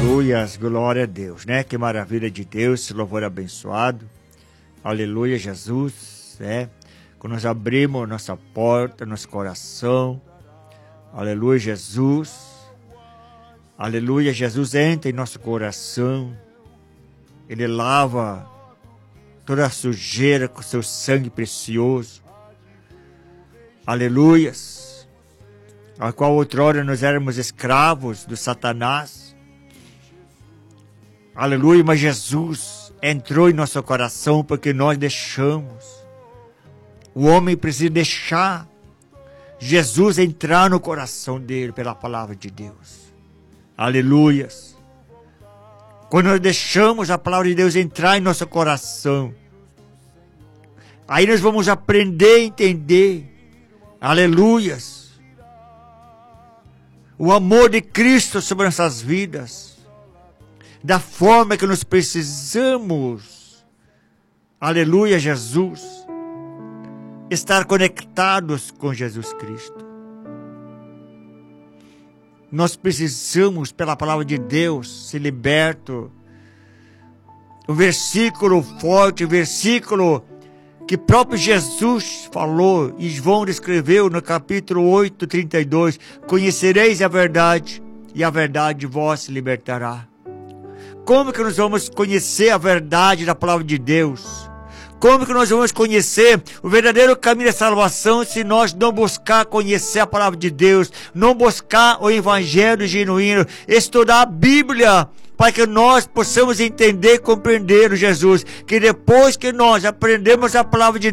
Aleluias, glória a Deus, né? Que maravilha de Deus, esse louvor abençoado. Aleluia, Jesus, né? Quando nós abrimos nossa porta, nosso coração. Aleluia, Jesus. Aleluia, Jesus entra em nosso coração. Ele lava toda a sujeira com seu sangue precioso. Aleluias. A qual outrora nós éramos escravos do Satanás. Aleluia, mas Jesus entrou em nosso coração porque nós deixamos. O homem precisa deixar Jesus entrar no coração dele pela palavra de Deus. Aleluias. Quando nós deixamos a palavra de Deus entrar em nosso coração, aí nós vamos aprender a entender. Aleluias. O amor de Cristo sobre nossas vidas. Da forma que nós precisamos, aleluia, Jesus, estar conectados com Jesus Cristo. Nós precisamos, pela palavra de Deus, ser libertos. O versículo forte, o versículo que próprio Jesus falou, e João descreveu no capítulo 8, 32, conhecereis a verdade, e a verdade vos libertará. Como que nós vamos conhecer a verdade da palavra de Deus? Como que nós vamos conhecer o verdadeiro caminho da salvação se nós não buscar conhecer a palavra de Deus, não buscar o evangelho genuíno, estudar a Bíblia, para que nós possamos entender e compreender o Jesus, que depois que nós aprendemos a palavra de